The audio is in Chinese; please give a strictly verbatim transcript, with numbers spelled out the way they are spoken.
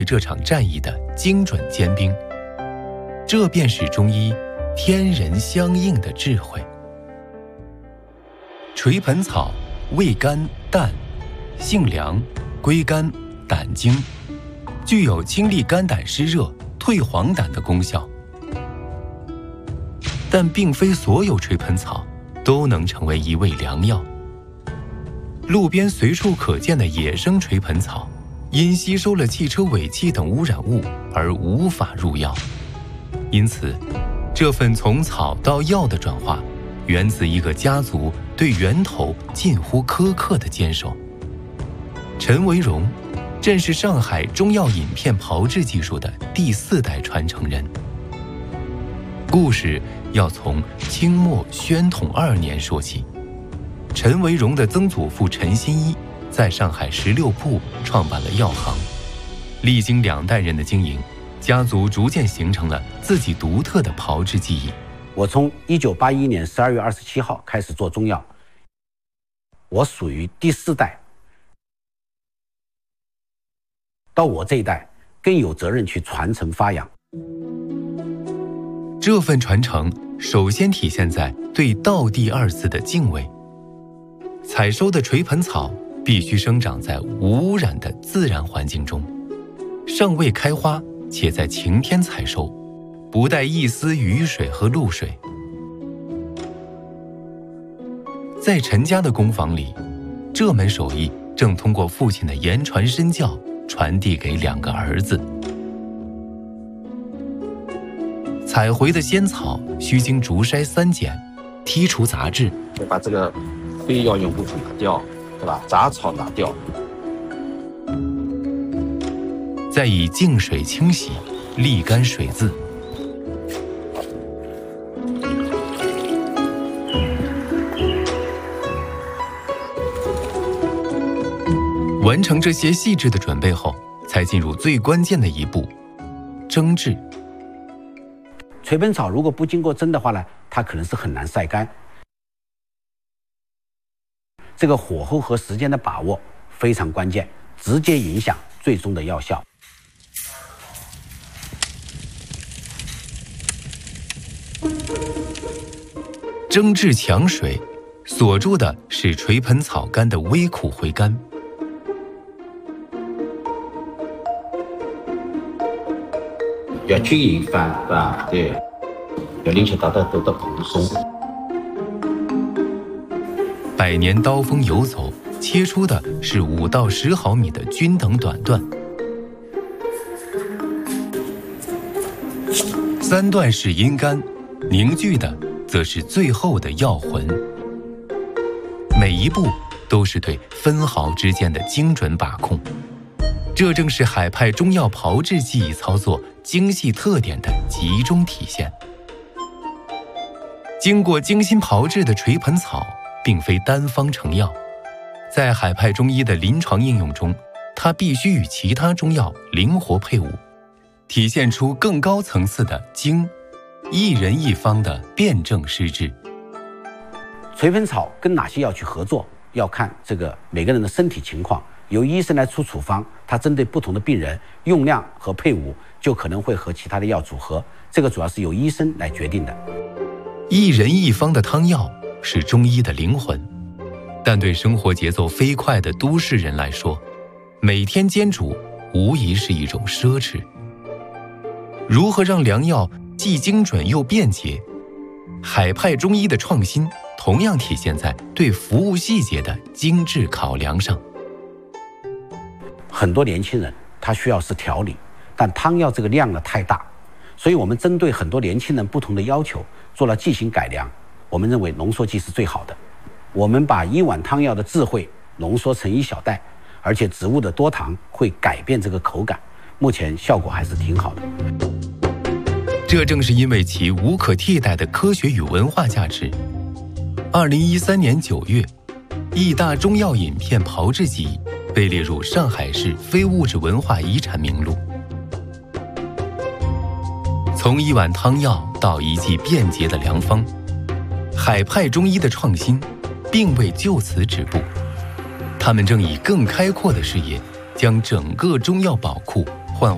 这场战役的精准尖兵。这便是中医天人相应的智慧。垂盆草味甘淡，性凉，归肝胆经，具有清利肝胆湿热、退黄疸的功效。但并非所有垂盆草都能成为一味良药。路边随处可见的野生垂盆草，因吸收了汽车尾气等污染物而无法入药。因此，这份从草到药的转化，源自一个家族对源头近乎苛刻的坚守。陈维荣正是上海中药饮片炮制技术的第四代传承人。故事要从清末宣统二年说起。陈维荣的曾祖父陈新一在上海十六铺创办了药行，历经两代人的经营，家族逐渐形成了自己独特的炮制技艺。 我从一九八一年十二月二十七号开始做中药，我属于第四代，到我这一代更有责任去传承发扬。 这份传承首先体现在对道地二字的敬畏。采收的垂盆草必须生长在无污染的自然环境中，尚未开花，且在晴天采收，不带一丝雨水和露水。在陈家的工坊里，这门手艺正通过父亲的言传身教传递给两个儿子。采回的仙草需经竹筛三检，剔除杂质， 就把这个非药用部分拿掉，对吧？杂草拿掉， 再以净水清洗，沥干水渍。完成这些细致的准备后，才进入最关键的一步——蒸制。 垂盆草如果不经过蒸的话呢，它可能是很难晒干。这个火候和时间的把握非常关键，直接影响最终的药效。 蒸制强水，锁住的是垂盆草干的微苦回甘。 要均匀翻，对吧？对，要令其达到得到蓬松。 百年刀锋游走，切出的是五到十毫米的均等短段。三段是阴干，凝聚的则是最后的药魂。每一步都是对分毫之间的精准把控，这正是海派中药炮制技艺操作精细特点的集中体现。经过精心炮制的垂盆草并非单方成药，在海派中医的临床应用中，它必须与其他中药灵活配伍，体现出更高层次的精，一人一方的辩证施治。 垂盆草跟哪些药去合作，要看这个每个人的身体情况，由医生来出处方，它针对不同的病人，用量和配伍就可能会和其他的药组合，这个主要是由医生来决定的。 一人一方的汤药是中医的灵魂，但对生活节奏飞快的都市人来说，每天煎煮无疑是一种奢侈。如何让良药既精准又便捷？海派中医的创新同样体现在对服务细节的精致考量上。 很多年轻人他需要是调理，但汤药这个量呢太大，所以我们针对很多年轻人不同的要求做了剂型改良。我们认为浓缩剂是最好的。我们把一碗汤药的智慧浓缩成一小袋，而且植物的多糖会改变这个口感，目前效果还是挺好的。 这正是因为其无可替代的科学与文化价值。二零一三年九月，义大中药饮片炮制技艺被列入上海市非物质文化遗产名录。从一碗汤药到一剂便捷的良方，海派中医的创新并未就此止步，他们正以更开阔的视野，将整个中药宝库